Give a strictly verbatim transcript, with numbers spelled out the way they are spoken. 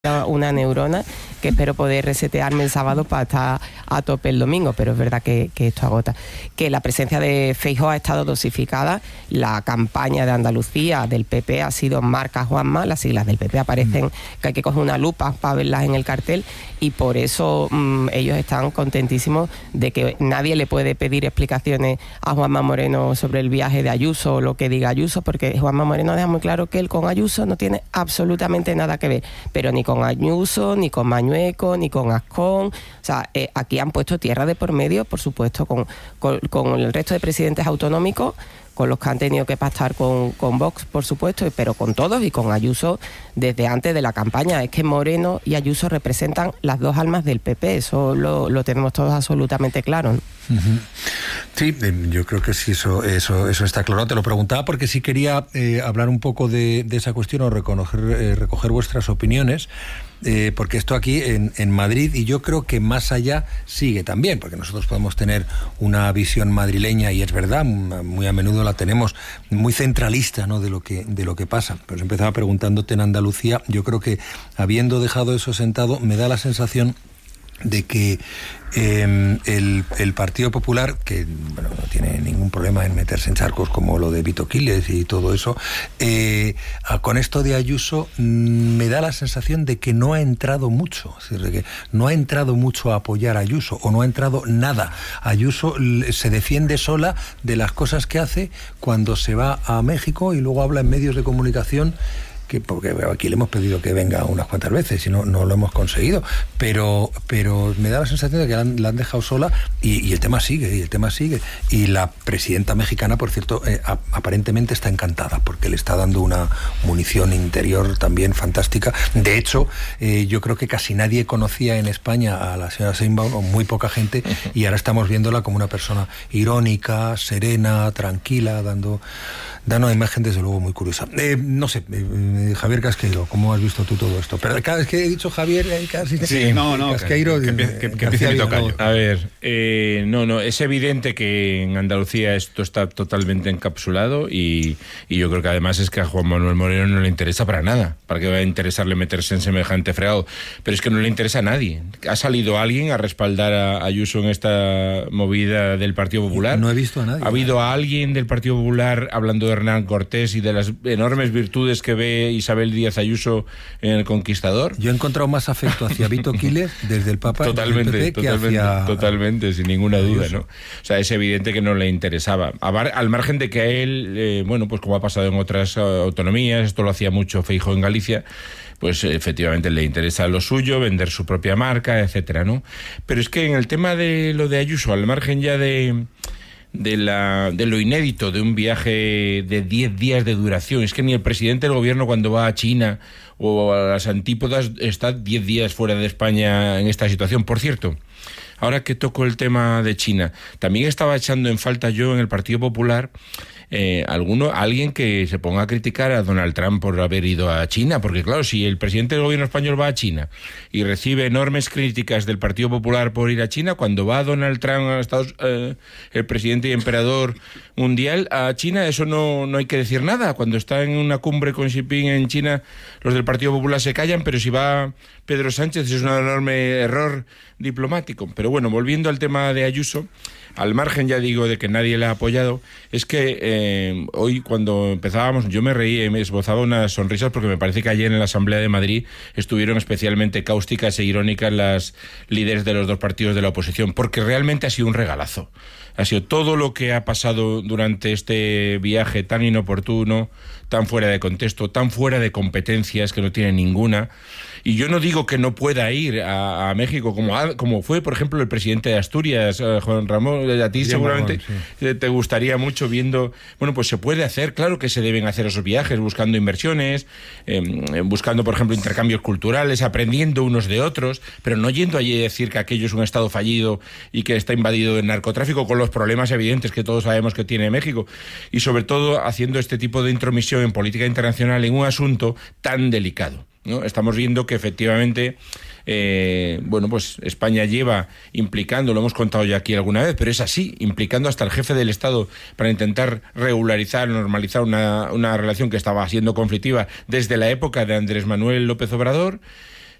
una neurona que espero poder resetearme el sábado para estar a tope el domingo, pero es verdad que, que esto agota. Que la presencia de Feijóo ha estado dosificada, la campaña de Andalucía del P P ha sido marca Juanma, las siglas del P P aparecen, que hay que coger una lupa para verlas en el cartel, y por eso mmm, ellos están contentísimos de que nadie le puede pedir explicaciones a Juanma Moreno sobre el viaje de Ayuso o lo que diga Ayuso, porque Juanma Moreno deja muy claro que él con Ayuso no tiene absolutamente nada que ver, pero ni con Ayuso, ni con Mañueco, ni con Ascón. O sea, eh, aquí han puesto tierra de por medio, por supuesto, con, con, con el resto de presidentes autonómicos, con los que han tenido que pactar con, con Vox, por supuesto, pero con todos, y con Ayuso desde antes de la campaña. Es que Moreno y Ayuso representan las dos almas del P P, eso lo, lo tenemos todos absolutamente claro, ¿no? Uh-huh. Sí, yo creo que sí, eso, eso, eso está claro. Te lo preguntaba porque sí quería eh, hablar un poco de, de esa cuestión o reconocer, eh, recoger vuestras opiniones. Eh, porque esto aquí en, en Madrid, y yo creo que más allá sigue también, porque nosotros podemos tener una visión madrileña, y es verdad, muy a menudo la tenemos muy centralista, ¿no?, de lo que de lo que pasa. Pero yo empezaba preguntándote en Andalucía, yo creo que habiendo dejado eso sentado, me da la sensación de que eh, el, el Partido Popular, que bueno, no tiene ningún problema en meterse en charcos como lo de Vito Quiles y todo eso, eh, con esto de Ayuso mm, me da la sensación de que no ha entrado mucho, es decir, de que no ha entrado mucho a apoyar a Ayuso, o no ha entrado nada. Ayuso se defiende sola de las cosas que hace cuando se va a México y luego habla en medios de comunicación, que porque aquí le hemos pedido que venga unas cuantas veces y no, no lo hemos conseguido, pero pero me da la sensación de que la han, la han dejado sola, y, y el tema sigue, y el tema sigue. Y la presidenta mexicana, por cierto, eh, a, aparentemente está encantada, porque le está dando una munición interior también fantástica. De hecho, eh, yo creo que casi nadie conocía en España a la señora Sheinbaum, o muy poca gente, y ahora estamos viéndola como una persona irónica, serena, tranquila, dando, dando una imagen desde luego muy curiosa. Eh, no sé, eh, Javier Casqueiro, ¿cómo has visto tú todo esto? Pero cada vez que he dicho Javier, casi sí, no, no, Casqueiro, que, que, que, que empiece mi tocayo. A ver, eh, no, no, es evidente que en Andalucía esto está totalmente encapsulado, y, y yo creo que además es que a Juan Manuel Moreno no le interesa para nada. ¿Para qué va a interesarle meterse en semejante fregado? Pero es que no le interesa a nadie. ¿Ha salido alguien a respaldar a Ayuso en esta movida del Partido Popular? No he visto a nadie. ¿Ha habido a alguien del Partido Popular hablando de Hernán Cortés y de las enormes virtudes que ve Isabel Díaz Ayuso en El Conquistador? Yo he encontrado más afecto hacia Vito Quiles desde el Papa, totalmente, desde el P P, totalmente, que hacia... totalmente, sin ninguna duda, ¿no? O sea, es evidente que no le interesaba. Al margen de que a él, eh, bueno, pues como ha pasado en otras autonomías, esto lo hacía mucho Feijóo en Galicia, pues efectivamente le interesa lo suyo, vender su propia marca, etcétera, ¿no? Pero es que en el tema de lo de Ayuso, al margen ya de... De, la, de lo inédito de un viaje de diez días de duración. Es que ni el presidente del gobierno, cuando va a China o a las antípodas, está diez días fuera de España en esta situación. Por cierto, ahora que toco el tema de China, también estaba echando en falta yo en el Partido Popular eh, alguno, alguien que se ponga a criticar a Donald Trump por haber ido a China, porque claro, si el presidente del gobierno español va a China y recibe enormes críticas del Partido Popular por ir a China, cuando va Donald Trump a Estados, eh, el presidente y emperador mundial, a China, eso no, no hay que decir nada. Cuando está en una cumbre con Xi Jinping en China, los del Partido Popular se callan, pero si va Pedro Sánchez es un enorme error diplomático. Pero bueno, volviendo al tema de Ayuso, al margen, ya digo, de que nadie la ha apoyado, es que eh, hoy cuando empezábamos yo me reí, me esbozaba unas sonrisas, porque me parece que ayer en la Asamblea de Madrid estuvieron especialmente cáusticas e irónicas las líderes de los dos partidos de la oposición, porque realmente ha sido un regalazo. Ha sido todo lo que ha pasado durante este viaje tan inoportuno, tan fuera de contexto, tan fuera de competencias, que no tiene ninguna. Y yo no digo que no pueda ir a, a México, como, ha, como fue, por ejemplo, el presidente de Asturias, eh, Juan Ramón. A ti seguramente Ramón, sí. te gustaría mucho viendo... Bueno, pues se puede hacer, claro que se deben hacer esos viajes, buscando inversiones, eh, buscando, por ejemplo, intercambios culturales, aprendiendo unos de otros, pero no yendo allí a decir que aquello es un estado fallido y que está invadido de narcotráfico, con los problemas evidentes que todos sabemos que tiene México, y sobre todo haciendo este tipo de intromisión en política internacional en un asunto tan delicado, ¿no? Estamos viendo que efectivamente eh, bueno, pues España lleva implicando, lo hemos contado ya aquí alguna vez, pero es así, implicando hasta el jefe del Estado para intentar regularizar, normalizar una, una relación que estaba siendo conflictiva desde la época de Andrés Manuel López Obrador.